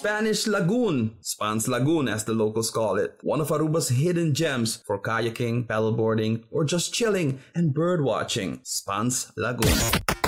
Spanish Lagoon, Spans Lagoon as the locals call it, one of Aruba's hidden gems for kayaking, paddleboarding, or just chilling and bird watching. Spans Lagoon.